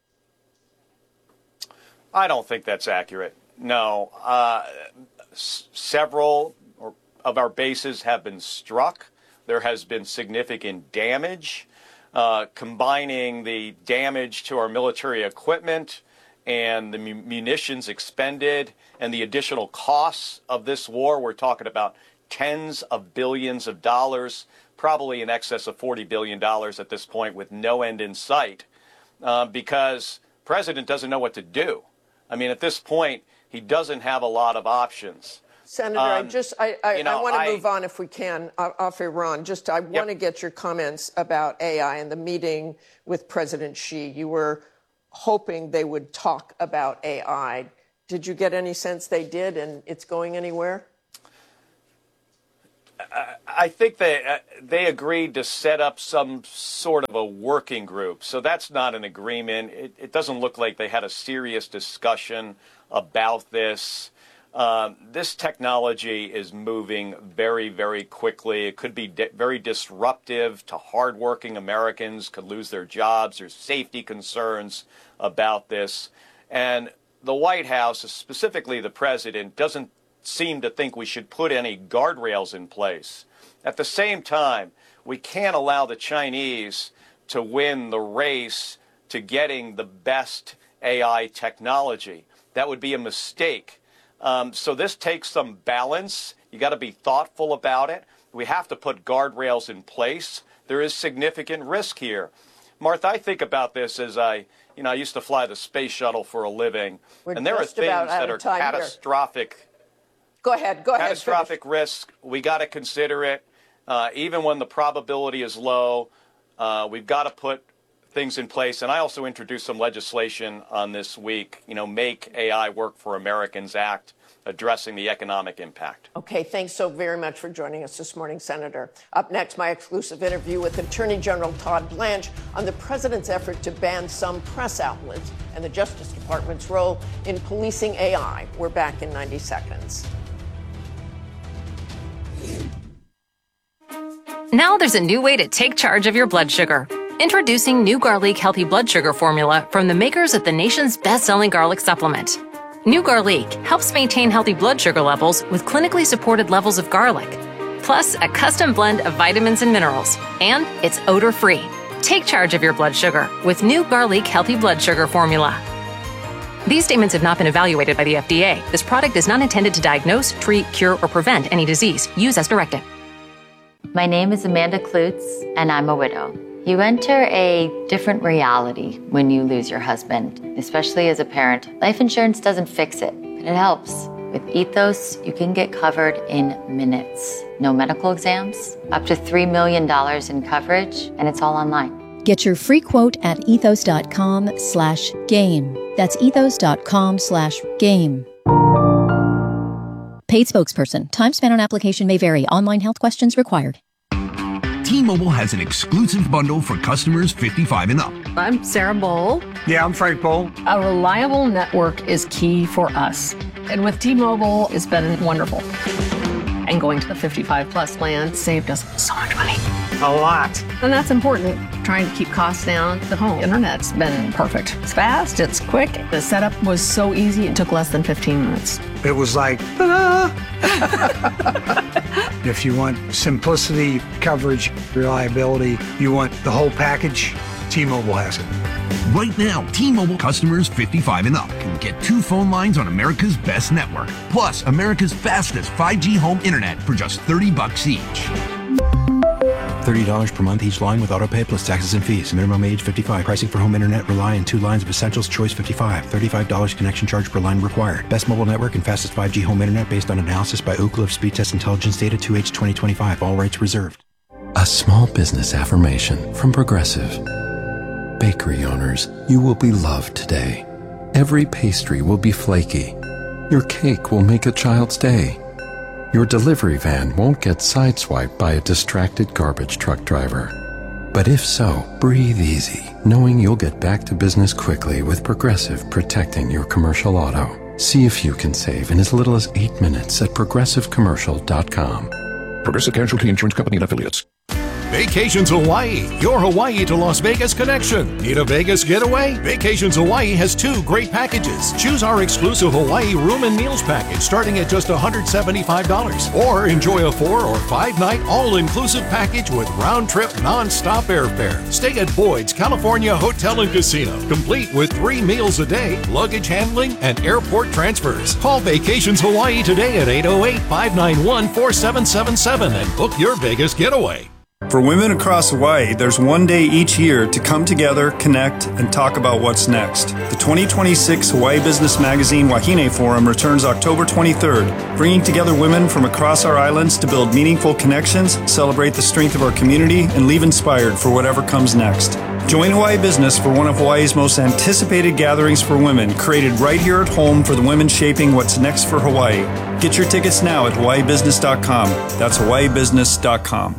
[SPEAKER 4] I don't think that's accurate. No. Uh, s- several of our bases have been struck. There has been significant damage. Uh, combining the damage to our military equipment and the mu- munitions expended and the additional costs of this war, we're talking about tens of billions of dollars, probably in excess of forty billion dollars at this point, with no end in sight, uh, because the president doesn't know what to do. I mean, at this point, he doesn't have a lot of options.
[SPEAKER 18] Senator,
[SPEAKER 4] um,
[SPEAKER 18] I just I, I,
[SPEAKER 4] you know,
[SPEAKER 18] I want to
[SPEAKER 4] I,
[SPEAKER 18] move on if we can off Iran. Just I want to
[SPEAKER 4] yep.
[SPEAKER 18] get your comments about A I and the meeting with President Xi. You were hoping they would talk about A I. Did you get any sense they did, and it's going anywhere?
[SPEAKER 4] I think they uh, they agreed to set up some sort of a working group. So that's not an agreement. It, it doesn't look like they had a serious discussion about this. Um, this technology is moving very, very quickly. It could be di- very disruptive to hardworking Americans, could lose their jobs. There's safety concerns about this. And the White House, specifically the president, doesn't seem to think we should put any guardrails in place. At the same time, we can't allow the Chinese to win the race to getting the best A I technology. That would be a mistake. Um, so this takes some balance. You got to be thoughtful about it. We have to put guardrails in place. There is significant risk here. Martha, I think about this as I, you know, I used to fly the space shuttle for a living.
[SPEAKER 18] We're
[SPEAKER 4] and there are
[SPEAKER 18] just about
[SPEAKER 4] things
[SPEAKER 18] out
[SPEAKER 4] that
[SPEAKER 18] of
[SPEAKER 4] are
[SPEAKER 18] time here.
[SPEAKER 4] catastrophic.
[SPEAKER 18] Go ahead. Go ahead.
[SPEAKER 4] Catastrophic
[SPEAKER 18] finish.
[SPEAKER 4] risk. We got to consider it. Uh, even when the probability is low, uh, we've got to put things in place. And I also introduced some legislation on this week, you know, Make A I Work for Americans Act, addressing the economic impact.
[SPEAKER 18] Okay, thanks so very much for joining us this morning, Senator. Up next, my exclusive interview with Attorney General Todd Blanche on the president's effort to ban some press outlets and the Justice Department's role in policing A I. We're back in ninety seconds.
[SPEAKER 5] Now there's a new way to take charge of your blood sugar. Introducing new Garlic Healthy Blood Sugar Formula from the makers of the nation's best-selling garlic supplement. New Garlic helps maintain healthy blood sugar levels with clinically supported levels of garlic, plus a custom blend of vitamins and minerals, and it's odor-free. Take charge of your blood sugar with New Garlic Healthy Blood Sugar Formula. These statements have not been evaluated by the F D A. This product is not intended to diagnose, treat, cure, or prevent any disease. Use as directed.
[SPEAKER 11] My name is Amanda Klutz, and I'm a widow. You enter a different reality when you lose your husband, especially as a parent. Life insurance doesn't fix it, but it helps. With Ethos, you can get covered in minutes. No medical exams, up to three million dollars in coverage, and it's all online.
[SPEAKER 12] Get your free quote at ethos.com slash game. That's ethos.com slash game. Paid spokesperson. Time spent on application may vary. Online health questions required.
[SPEAKER 13] T-Mobile has an exclusive bundle for customers fifty-five and up.
[SPEAKER 14] I'm Sarah Bowl.
[SPEAKER 13] Yeah, I'm Frank Bowl.
[SPEAKER 14] A reliable network is key for us. And with T-Mobile, it's been wonderful. And going to the fifty-five plus plan saved us so much money.
[SPEAKER 13] A lot.
[SPEAKER 14] And that's important. Trying to keep costs down. The home internet's been perfect. It's fast, it's quick. The setup was so easy, it took less than fifteen minutes.
[SPEAKER 13] It was like, ta-da! If you want simplicity, coverage, reliability, you want the whole package, T-Mobile has it. Right now, T-Mobile customers fifty-five and up can get two phone lines on America's best network, plus America's fastest five G home internet for just thirty bucks each.
[SPEAKER 15] thirty dollars per month each line with autopay plus taxes and fees. Minimum age fifty-five. Pricing for home internet rely on two lines of Essentials Choice fifty-five. thirty-five dollars connection charge per line required. Best mobile network and fastest five G home internet based on analysis by Ookla of Speed Test Intelligence Data two H twenty twenty-five. All rights reserved.
[SPEAKER 16] A small business affirmation from Progressive. Bakery owners, you will be loved today. Every pastry will be flaky. Your cake will make a child's day. Your delivery van won't get sideswiped by a distracted garbage truck driver. But if so, breathe easy, knowing you'll get back to business quickly with Progressive protecting your commercial auto. See if you can save in as little as eight minutes at progressive commercial dot com.
[SPEAKER 28] Progressive Casualty Insurance Company and Affiliates.
[SPEAKER 1] Vacations Hawaii, your Hawaii to Las Vegas connection. Need a Vegas getaway? Vacations Hawaii has two great packages. Choose our exclusive Hawaii room and meals package starting at just one hundred seventy-five dollars. Or enjoy a four or five night all-inclusive package with round-trip non-stop airfare. Stay at Boyd's California Hotel and Casino, complete with three meals a day, luggage handling, and airport transfers. Call Vacations Hawaii today at eight oh eight, five nine one, four seven seven seven and book your Vegas getaway.
[SPEAKER 29] For women across Hawaii, there's one day each year to come together, connect, and talk about what's next. The twenty twenty-six Hawaii Business Magazine Wahine Forum returns October twenty-third, bringing together women from across our islands to build meaningful connections, celebrate the strength of our community, and leave inspired for whatever comes next. Join Hawaii Business for one of Hawaii's most anticipated gatherings for women, created right here at home for the women shaping what's next for Hawaii. Get your tickets now at hawaii business dot com. That's hawaii business dot com.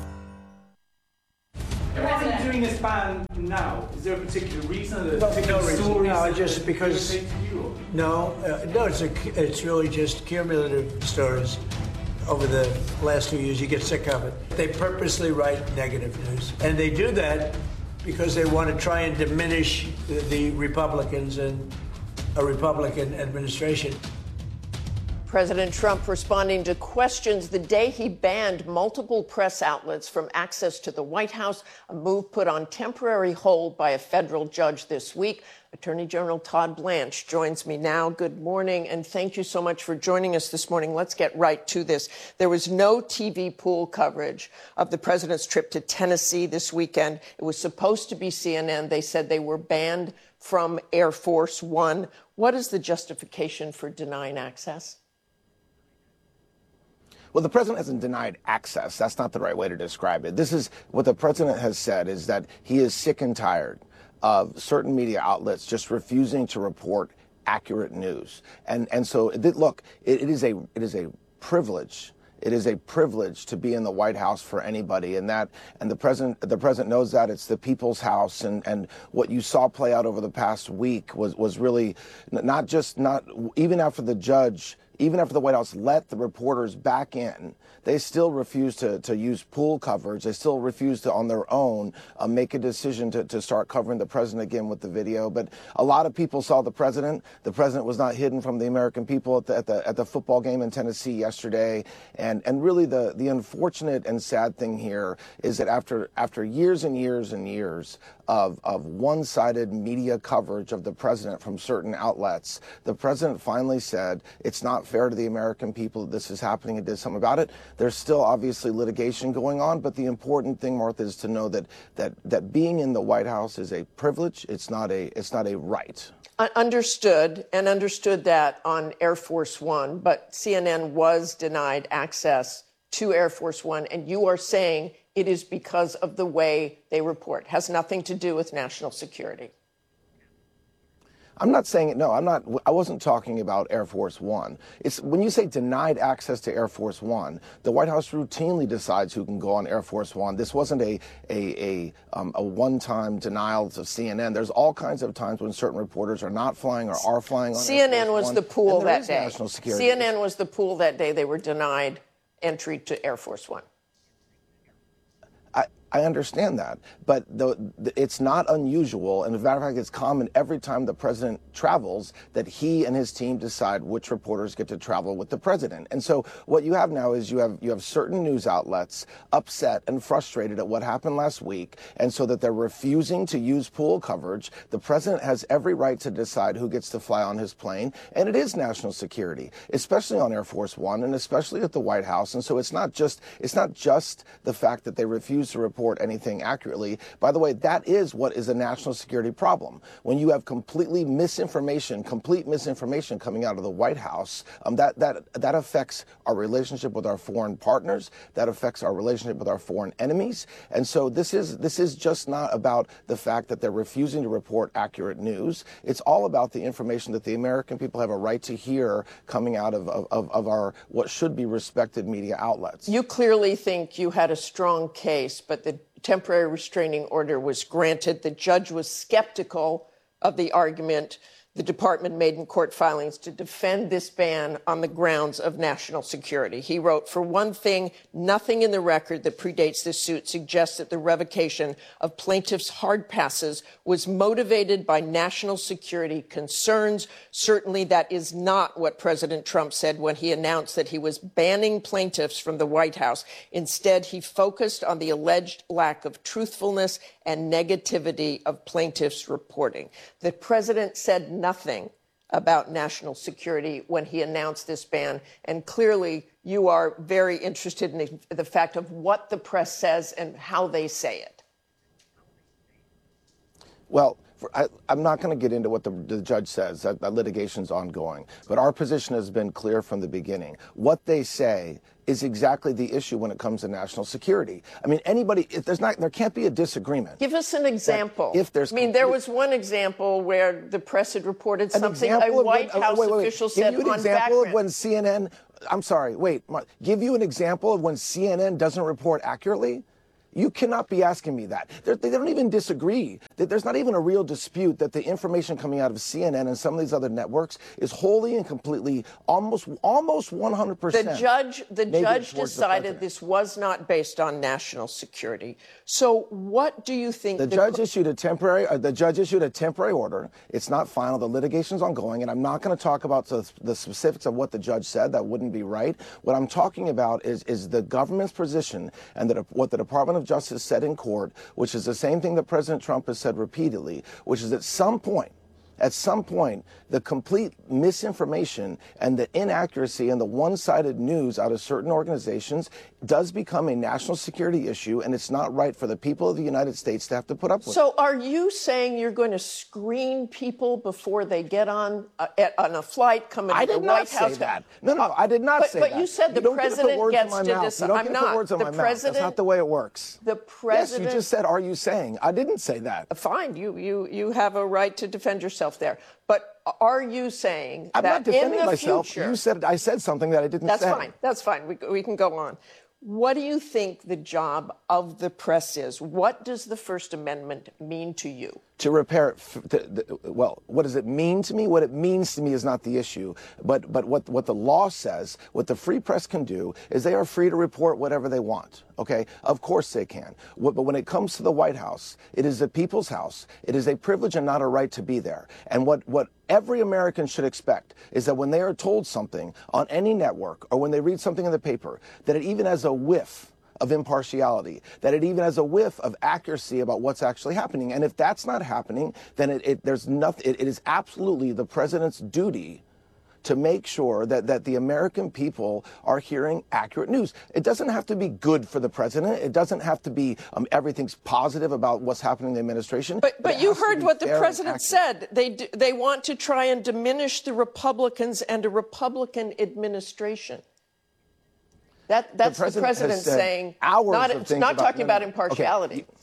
[SPEAKER 30] This ban now? Is there a particular reason? That
[SPEAKER 31] no,
[SPEAKER 30] particular
[SPEAKER 31] no reason.
[SPEAKER 30] stories
[SPEAKER 31] No,
[SPEAKER 30] that
[SPEAKER 31] just because. No, uh, no, it's a, it's really just cumulative stories. Over the last two years, you get sick of it. They purposely write negative news, and they do that because they want to try and diminish the, the Republicans and a Republican administration.
[SPEAKER 18] President Trump responding to questions the day he banned multiple press outlets from access to the White House, a move put on temporary hold by a federal judge this week. Attorney General Todd Blanche joins me now. Good morning, and thank you so much for joining us this morning. Let's get right to this. There was no T V pool coverage of the president's trip to Tennessee this weekend. It was supposed to be C N N. They said they were banned from Air Force One. What is the justification for denying access?
[SPEAKER 3] Well, the president hasn't denied access. That's not the right way to describe it. This is what the president has said, is that he is sick and tired of certain media outlets just refusing to report accurate news. And and so, look, it, it is a it is a privilege. It is a privilege to be in the White House for anybody, and that and the president the president knows that. It's the people's house, and and what you saw play out over the past week was was really not just not even after the judge. Even after the White House let the reporters back in, they still refuse to, to use pool coverage. They still refuse to, on their own, uh, make a decision to, to start covering the president again with the video. But a lot of people saw the president. The president was not hidden from the American people at the at the, at the football game in Tennessee yesterday. And and really the, the unfortunate and sad thing here is that after after years and years and years of, of one-sided media coverage of the president from certain outlets, the president finally said it's not fair to the American people that this is happening and did something about it. There's still obviously litigation going on, but the important thing, Martha, is to know that that that being in the White House is a privilege. It's not a it's not a right.
[SPEAKER 18] Understood, and understood that on Air Force One, but C N N was denied access to Air Force One, and you are saying it is because of the way they report. Has nothing to do with national security.
[SPEAKER 3] I'm not saying it. No, I'm not. I wasn't talking about Air Force One. It's when you say denied access to Air Force One, the White House routinely decides who can go on Air Force One. This wasn't a a a, um, a one-time denial of C N N. There's all kinds of times when certain reporters are not flying or are flying on
[SPEAKER 18] C N N
[SPEAKER 3] Air Force
[SPEAKER 18] was
[SPEAKER 3] One,
[SPEAKER 18] the pool
[SPEAKER 3] and there
[SPEAKER 18] that
[SPEAKER 3] is
[SPEAKER 18] day.
[SPEAKER 3] National security.
[SPEAKER 18] C N N was the pool that day. They were denied entry to Air Force One.
[SPEAKER 3] I, I understand that, but the, the, it's not unusual, and as a matter of fact, it's common every time the president travels that he and his team decide which reporters get to travel with the president. And so what you have now is you have you have certain news outlets upset and frustrated at what happened last week, and so that they're refusing to use pool coverage. The president has every right to decide who gets to fly on his plane, and it is national security, especially on Air Force One and especially at the White House. And so it's not just it's not just the fact that they refuse to report anything accurately. By the way, that is what is a national security problem. When you have completely misinformation, complete misinformation coming out of the White House, um, that that that affects our relationship with our foreign partners. That affects our relationship with our foreign enemies. And so this is this is just not about the fact that they're refusing to report accurate news. It's all about the information that the American people have a right to hear coming out of of, of our what should be respected media outlets.
[SPEAKER 18] You clearly think you had a strong case, but the temporary restraining order was granted. The judge was skeptical of the argument the department made in court filings to defend this ban on the grounds of national security. He wrote, "For one thing, nothing in the record that predates this suit suggests that the revocation of plaintiffs' hard passes was motivated by national security concerns. Certainly that is not what President Trump said when he announced that he was banning plaintiffs from the White House. Instead, he focused on the alleged lack of truthfulness and negativity of plaintiffs' reporting." The president said nothing about national security when he announced this ban. And clearly, you are very interested in the fact of what the press says and how they say it.
[SPEAKER 3] Well, for, I, I'm not going to get into what the, the judge says. That, that litigation's ongoing. But our position has been clear from the beginning. What they say is exactly the issue when it comes to national security. I mean, anybody, if there's not, there can't be a disagreement.
[SPEAKER 18] Give us an example.
[SPEAKER 3] If there's,
[SPEAKER 18] I mean, there was one example where the press had reported
[SPEAKER 3] an
[SPEAKER 18] something a White
[SPEAKER 3] when,
[SPEAKER 18] House
[SPEAKER 3] wait, wait, wait.
[SPEAKER 18] official
[SPEAKER 3] Give
[SPEAKER 18] said
[SPEAKER 3] you an
[SPEAKER 18] on
[SPEAKER 3] example
[SPEAKER 18] background.
[SPEAKER 3] of when C N N. I'm sorry. Wait. Give you an example of when C N N doesn't report accurately. You cannot be asking me that. They're, they don't even disagree. There's not even a real dispute that the information coming out of C N N and some of these other networks is wholly and completely, almost almost one hundred percent.
[SPEAKER 18] The judge, the judge decided this was not based on national security. So what do you think?
[SPEAKER 3] The,
[SPEAKER 18] the
[SPEAKER 3] judge issued a temporary. Uh, the judge issued a temporary order. It's not final. The litigation's ongoing, and I'm not going to talk about the, the specifics of what the judge said. That wouldn't be right. What I'm talking about is is the government's position and the, what the Department of Justice said in court, which is the same thing that President Trump has said repeatedly, which is at some point, at some point, the complete misinformation and the inaccuracy and the one-sided news out of certain organizations does become a national security issue, and it's not right for the people of the United States to have to put up with it.
[SPEAKER 18] So are you saying you're going to screen people before they get on uh, at, on a flight coming to the White House?
[SPEAKER 3] I did not say that. No, no, I did not
[SPEAKER 18] but,
[SPEAKER 3] say
[SPEAKER 18] but
[SPEAKER 3] that.
[SPEAKER 18] But you said the
[SPEAKER 3] you
[SPEAKER 18] president
[SPEAKER 3] get
[SPEAKER 18] gets to decide.
[SPEAKER 3] I'm not. Words in
[SPEAKER 18] the
[SPEAKER 3] my
[SPEAKER 18] president.
[SPEAKER 3] Mouth. That's not the way it works.
[SPEAKER 18] The president.
[SPEAKER 3] Yes, you just said, "Are you saying?" I didn't say that.
[SPEAKER 18] Fine. You you you have a right to defend yourself there. But are you saying
[SPEAKER 3] I'm
[SPEAKER 18] that
[SPEAKER 3] not defending
[SPEAKER 18] in the
[SPEAKER 3] myself.
[SPEAKER 18] future?
[SPEAKER 3] You said I said something that I didn't
[SPEAKER 18] That's
[SPEAKER 3] say.
[SPEAKER 18] That's fine. That's fine. We we can go on. What do you think the job of the press is? What does the First Amendment mean to you?
[SPEAKER 3] To repair it, to, the, well, what does it mean to me? What it means to me is not the issue. But but what, what the law says, what the free press can do, is they are free to report whatever they want. Okay? Of course they can. But when it comes to the White House, it is the people's house. It is a privilege and not a right to be there. And what, what every American should expect is that when they are told something on any network or when they read something in the paper, that it even has a whiff of impartiality, that it even has a whiff of accuracy about what's actually happening. And if that's not happening, then it, it there's nothing. It, it is absolutely the president's duty to make sure that, that the American people are hearing accurate news. It doesn't have to be good for the president. It doesn't have to be um, everything's positive about what's happening in the administration.
[SPEAKER 18] But, but,
[SPEAKER 3] but
[SPEAKER 18] you heard what the president said. They, d- they want to try and diminish the Republicans and a Republican administration. That, that's the president, the president saying, not, it's not about, talking no, no, about impartiality.
[SPEAKER 3] Okay.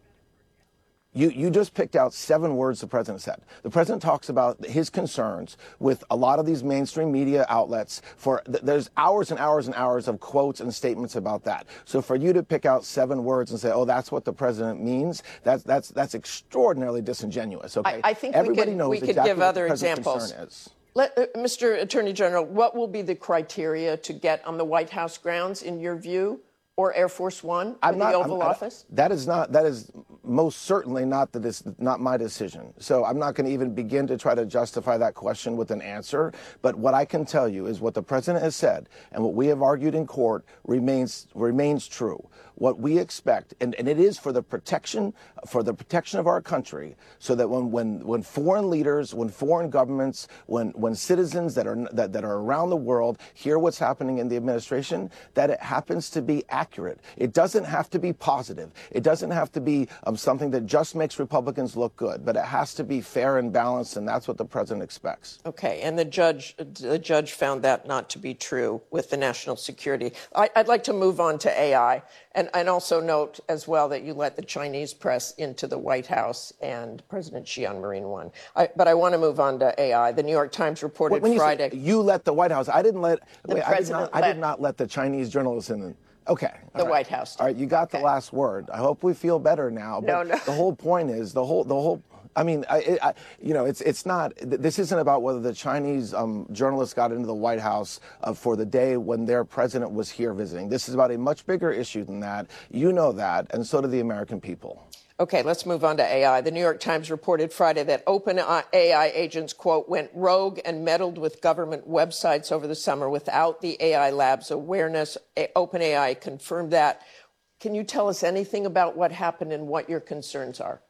[SPEAKER 3] You, you just picked out seven words the president said. The president talks about his concerns with a lot of these mainstream media outlets. For there's hours and hours and hours of quotes and statements about that. So for you to pick out seven words and say, "Oh, that's what the president means," that's that's that's extraordinarily disingenuous. Okay,
[SPEAKER 18] I, I think
[SPEAKER 3] everybody
[SPEAKER 18] we could,
[SPEAKER 3] knows
[SPEAKER 18] we could
[SPEAKER 3] exactly
[SPEAKER 18] give
[SPEAKER 3] what
[SPEAKER 18] other
[SPEAKER 3] the president's
[SPEAKER 18] examples.
[SPEAKER 3] concern is.
[SPEAKER 18] Let, uh, Mister Attorney General, what will be the criteria to get on the White House grounds, in your view, or Air Force One, or
[SPEAKER 3] I'm
[SPEAKER 18] the
[SPEAKER 3] not,
[SPEAKER 18] Oval
[SPEAKER 3] I'm,
[SPEAKER 18] Office?
[SPEAKER 3] I, that is not. That is most certainly not the not my decision. So I'm not going to even begin to try to justify that question with an answer. But what I can tell you is what the president has said and what we have argued in court remains remains true. What we expect, and, and it is for the protection for the protection of our country, so that when when when foreign leaders, when foreign governments, when when citizens that are that, that are around the world hear what's happening in the administration, that it happens to be accurate. It doesn't have to be positive. It doesn't have to be um, something that just makes Republicans look good, but it has to be fair and balanced, and that's what the president expects.
[SPEAKER 18] Okay, and the judge the judge found that not to be true with the national security. I, I'd like to move on to A I. And, and also note as well that you let the Chinese press into the White House and President Xi on Marine One. I, but I want to move on to A I. The New York Times reported
[SPEAKER 3] when you
[SPEAKER 18] Friday.
[SPEAKER 3] Say you let the White House. I didn't let.
[SPEAKER 18] The
[SPEAKER 3] wait, I did not.
[SPEAKER 18] let,
[SPEAKER 3] I did not let the Chinese journalists in. The, okay.
[SPEAKER 18] The
[SPEAKER 3] right.
[SPEAKER 18] White House.
[SPEAKER 3] All right. You got okay. the last word. I hope we feel better now. But
[SPEAKER 18] no, no.
[SPEAKER 3] The whole point is the whole the whole. I mean, I, I, you know, it's it's not. This isn't about whether the Chinese um, journalists got into the White House uh, for the day when their president was here visiting. This is about a much bigger issue than that. You know that, and so do the American people.
[SPEAKER 18] Okay, let's move on to A I. The New York Times reported Friday that Open A I agents, quote, went rogue and meddled with government websites over the summer without the A I lab's awareness. Open A I confirmed that. Can you tell us anything about what happened and what your concerns are?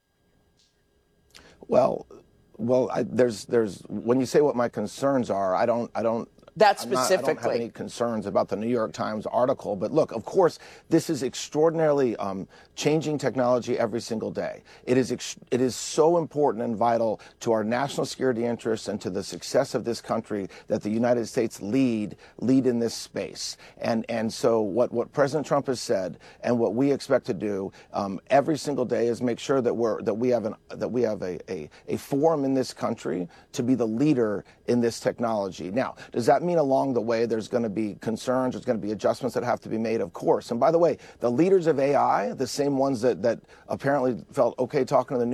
[SPEAKER 3] Well, well, I, there's, there's. When you say what my concerns are, I don't, I don't.
[SPEAKER 18] That
[SPEAKER 3] specifically.
[SPEAKER 18] Not, I
[SPEAKER 3] don't have any concerns about the New York Times article. But look, of course, this is extraordinarily um, changing technology every single day. It is ex- it is so important and vital to our national security interests and to the success of this country that the United States lead lead in this space. And and so what, what President Trump has said and what we expect to do um, every single day is make sure that we're that we have an that we have a, a a forum in this country to be the leader in this technology. Now, does that that mean along the way there's going to be concerns, there's going to be adjustments that have to be made? Of course. And by the way, the leaders of A I, the same ones that, that apparently felt okay talking to the